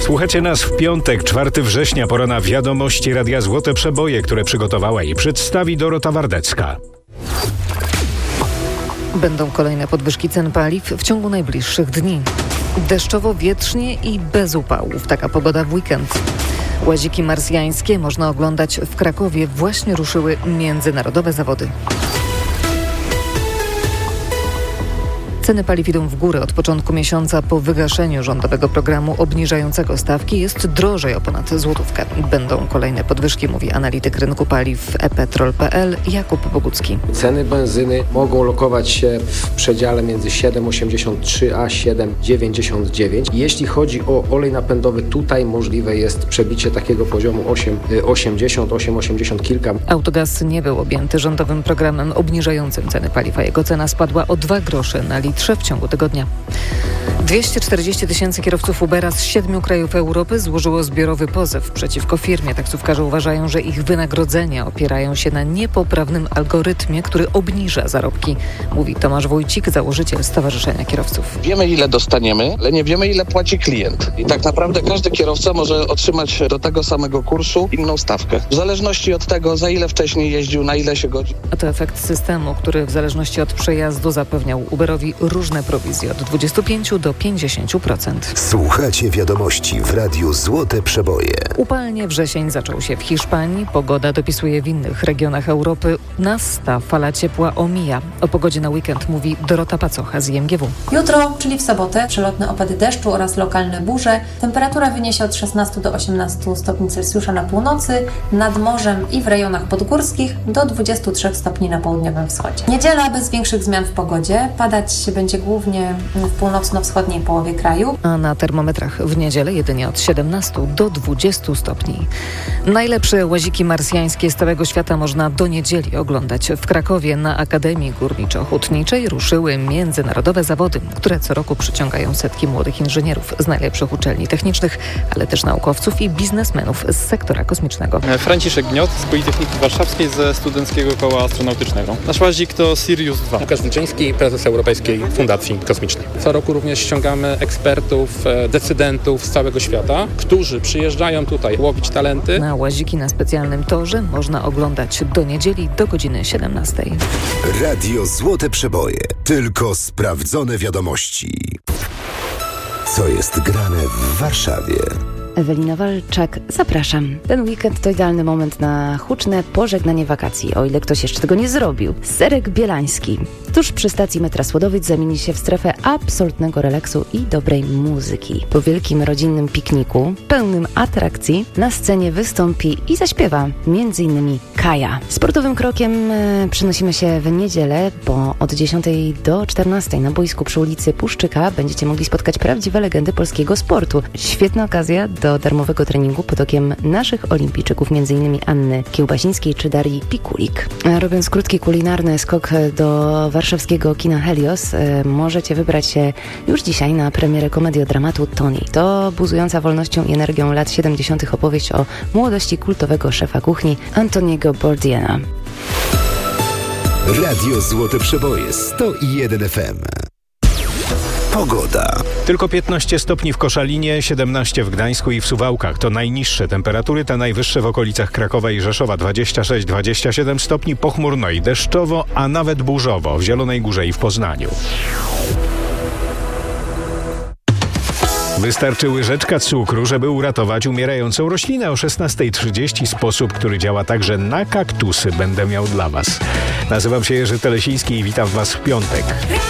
Słuchacie nas w piątek, 4 września, pora na wiadomości Radia Złote Przeboje, które przygotowała i przedstawi Dorota Wardecka. Będą kolejne podwyżki cen paliw w ciągu najbliższych dni. Deszczowo, wietrznie i bez upałów. Taka pogoda w weekend. Łaziki marsjańskie można oglądać w Krakowie. Właśnie ruszyły międzynarodowe zawody. Ceny paliw idą w górę od początku miesiąca. Po wygaszeniu rządowego programu obniżającego stawki jest drożej o ponad złotówkę. Będą kolejne podwyżki, mówi analityk rynku paliw ePetrol.pl Jakub Bogucki. Ceny benzyny mogą lokować się w przedziale między 7,83 a 7,99. Jeśli chodzi o olej napędowy, tutaj możliwe jest przebicie takiego poziomu 8,80 kilka. Autogaz nie był objęty rządowym programem obniżającym ceny paliw, a jego cena spadła o 2 grosze na litr w ciągu tygodnia. 240 tysięcy kierowców Ubera z 7 krajów Europy złożyło zbiorowy pozew przeciwko firmie. Taksówkarze uważają, że ich wynagrodzenia opierają się na niepoprawnym algorytmie, który obniża zarobki, mówi Tomasz Wójcik, założyciel Stowarzyszenia Kierowców. Wiemy, ile dostaniemy, ale nie wiemy, ile płaci klient. I tak naprawdę każdy kierowca może otrzymać do tego samego kursu inną stawkę. W zależności od tego, za ile wcześniej jeździł, na ile się godzin. A to efekt systemu, który w zależności od przejazdu zapewniał Uberowi różne prowizje od 25 do 50%. Słuchacie wiadomości w Radiu Złote Przeboje. Upalnie wrzesień zaczął się w Hiszpanii. Pogoda dopisuje w innych regionach Europy. Nas ta fala ciepła omija. O pogodzie na weekend mówi Dorota Pacocha z IMGW. Jutro, czyli w sobotę, przelotne opady deszczu oraz lokalne burze. Temperatura wyniesie od 16 do 18 stopni Celsjusza na północy, nad morzem i w rejonach podgórskich do 23 stopni na południowym wschodzie. Niedziela bez większych zmian w pogodzie. Padać będzie głównie w północno-wschodniej połowie kraju. A na termometrach w niedzielę jedynie od 17 do 20 stopni. Najlepsze łaziki marsjańskie z całego świata można do niedzieli oglądać. W Krakowie na Akademii Górniczo-Hutniczej ruszyły międzynarodowe zawody, które co roku przyciągają setki młodych inżynierów z najlepszych uczelni technicznych, ale też naukowców i biznesmenów z sektora kosmicznego. Franciszek Gniot z Politechniki Warszawskiej ze Studenckiego Koła Astronautycznego. Nasz łazik to Sirius 2. Łukasz Wilczyński, prezes Europejskiej Fundacji Kosmicznej. Co roku również ściągamy ekspertów, decydentów z całego świata, którzy przyjeżdżają tutaj łowić talenty. Na łaziki na specjalnym torze można oglądać do niedzieli do godziny 17. Radio Złote Przeboje. Tylko sprawdzone wiadomości. Co jest grane w Warszawie? Ewelina Walczak, zapraszam. Ten weekend to idealny moment na huczne pożegnanie wakacji, o ile ktoś jeszcze tego nie zrobił. Serek Bielański. Tuż przy stacji metra Słodowic zamieni się w strefę absolutnego relaksu i dobrej muzyki. Po wielkim rodzinnym pikniku, pełnym atrakcji, na scenie wystąpi i zaśpiewa m.in. Kaja. Sportowym krokiem przenosimy się w niedzielę, bo od 10 do 14 na boisku przy ulicy Puszczyka będziecie mogli spotkać prawdziwe legendy polskiego sportu. Świetna okazja do darmowego treningu pod okiem naszych olimpijczyków, m.in. Anny Kiełbasińskiej czy Darii Pikulik. Robiąc krótki kulinarny skok do warszawskiego kina Helios, możecie wybrać się już dzisiaj na premierę komediodramatu Toni. To buzująca wolnością i energią lat 70. opowieść o młodości kultowego szefa kuchni Antoniego Bourdaina. Radio Złote Przeboje 101 FM. Pogoda. Tylko 15 stopni w Koszalinie, 17 w Gdańsku i w Suwałkach. To najniższe temperatury, te najwyższe w okolicach Krakowa i Rzeszowa. 26-27 stopni, pochmurno i deszczowo, a nawet burzowo w Zielonej Górze i w Poznaniu. Wystarczy łyżeczka cukru, żeby uratować umierającą roślinę. O 16:30 sposób, który działa także na kaktusy, będę miał dla Was. Nazywam się Jerzy Telesiński i witam Was w piątek.